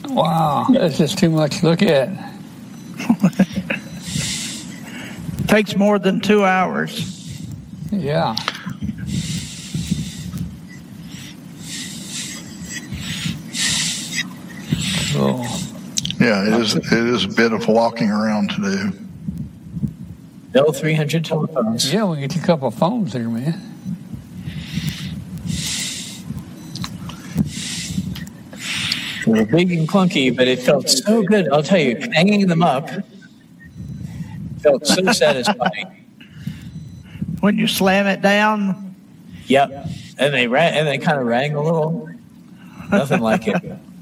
Wow, that's just too much to look at. Takes more than 2 hours. Yeah. Cool. Yeah, it is a bit of walking around to do. No 300 telephones. Yeah, we'll get you a couple of phones there, man. They were big and clunky, but it felt so good. I'll tell you, hanging them up felt so satisfying. When you slam it down? Yep. And they kind of rang a little. Nothing like it.